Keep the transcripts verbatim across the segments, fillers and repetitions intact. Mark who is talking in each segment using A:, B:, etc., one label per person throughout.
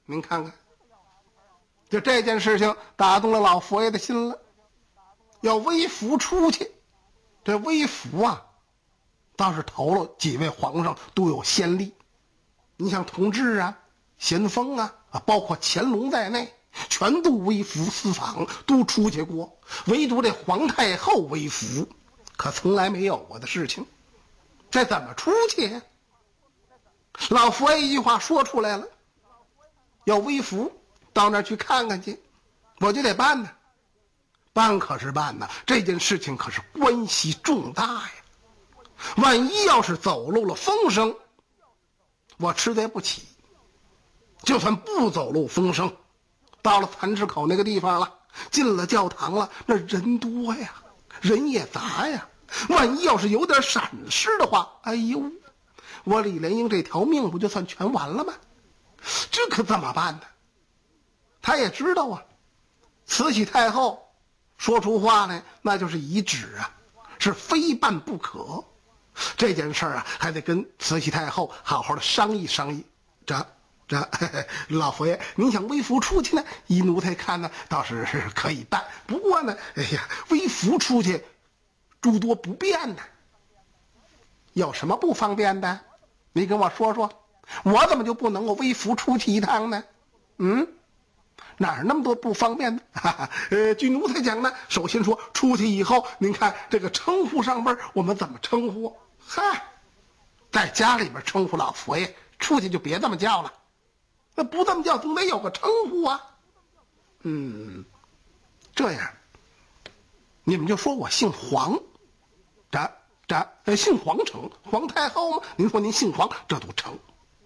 A: 您看看，就这件事情打动了老佛爷的心了，要微服出去。这微服啊，倒是投了几位皇上都有先例。你像同治啊、咸丰啊，啊，包括乾隆在内，全都微服私访，都出去过。唯独这皇太后微服，可从来没有过的事情。这怎么出去呀？老佛爷一句话说出来了，要微服到那儿去看看去，我就得办呢。办可是办呢，这件事情可是关系重大呀。万一要是走漏了风声，我吃罪不起。就算不走漏风声，到了蚕池口那个地方了，进了教堂了，那人多呀，人也杂呀。万一要是有点闪失的话，哎呦，我李莲英这条命不就算全完了吗？这可怎么办呢？他也知道啊，慈禧太后说出话来那就是遗旨啊，是非办不可。这件事啊，还得跟慈禧太后好好的商议商议。这这嘿嘿老佛爷，您想微服出去呢？依奴才看呢，倒是可以办。不过呢，哎呀，微服出去诸多不便呢。有什么不方便的？你跟我说说，我怎么就不能够微服出去一趟呢？嗯？哪儿那么多不方便呢？哈哈，呃，据奴才讲呢，首先说出去以后，您看这个称呼上边我们怎么称呼？嗨，在家里边称呼老佛爷，出去就别这么叫了。那不这么叫，总得有个称呼啊。嗯，这样，你们就说我姓黄，这这呃姓黄成，皇太后吗？您说您姓黄，这都成，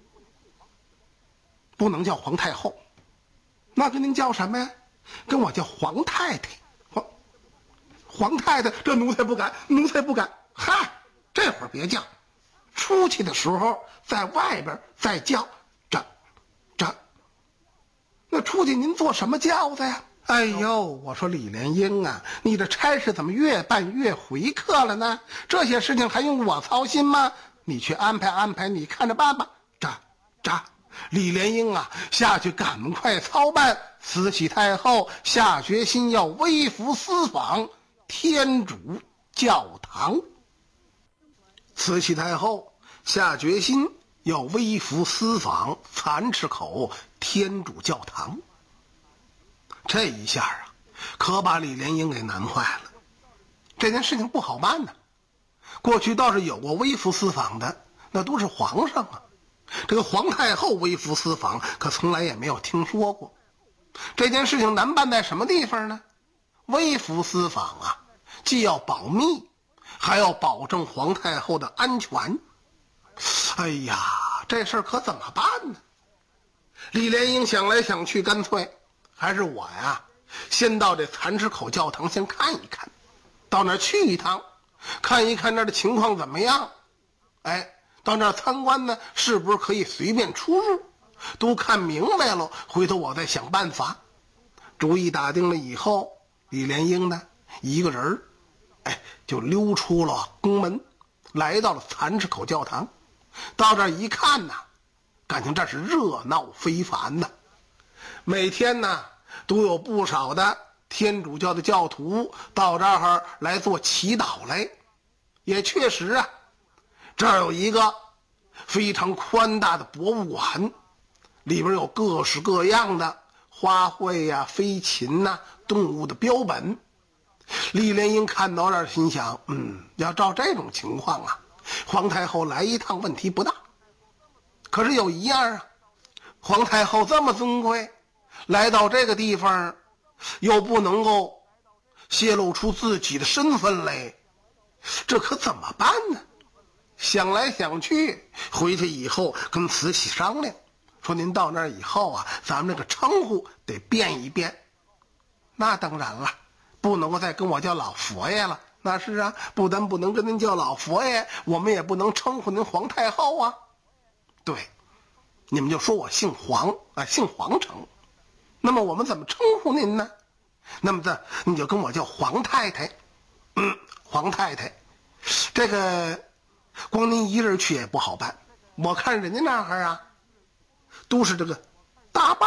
A: 不能叫皇太后。那跟您叫什么呀？跟我叫皇太太。皇皇太太，这奴才不敢，奴才不敢。嗨，这会儿别叫，出去的时候在外边再叫。这这，那出去您坐什么轿子呀？哎呦，我说李莲英啊，你这差事怎么越办越回客了呢？这些事情还用我操心吗？你去安排安排，你看着办吧。这这。李莲英啊，下去赶快操办。慈禧太后下决心要微服私访天主教堂。慈禧太后下决心要微服私访蚕池口天主教堂。这一下啊，可把李莲英给难坏了。这件事情不好办呢。过去倒是有过微服私访的，那都是皇上啊。这个皇太后微服私访可从来也没有听说过。这件事情难办在什么地方呢？微服私访啊，既要保密，还要保证皇太后的安全。哎呀，这事儿可怎么办呢？李莲英想来想去，干脆还是我呀，先到这蚕池口教堂先看一看，到那儿去一趟，看一看那儿的情况怎么样。哎，到那儿参观呢，是不是可以随便出入？都看明白了，回头我再想办法。主意打定了以后，李莲英呢，一个人哎，就溜出了宫门，来到了蚕池口教堂。到这儿一看呢，感情这是热闹非凡呢。每天呢，都有不少的天主教的教徒到这儿来做祈祷来。也确实啊，这儿有一个非常宽大的博物馆，里边有各式各样的花卉呀、飞禽呐、动物的标本。李莲英看到这儿，心想：嗯，要照这种情况啊，皇太后来一趟问题不大。可是有一样啊，皇太后这么尊贵，来到这个地方，又不能够泄露出自己的身份来，这可怎么办呢？想来想去，回去以后跟慈禧商量，说您到那儿以后啊，咱们这个称呼得变一变。那当然了，不能够再跟我叫老佛爷了。那是啊，不但不能跟您叫老佛爷，我们也不能称呼您皇太后啊。对，你们就说我姓黄啊，姓黄成。那么我们怎么称呼您呢？那么这你就跟我叫皇太太。嗯，皇太太，这个光您一人去也不好办。我看人家那儿啊，都是这个大半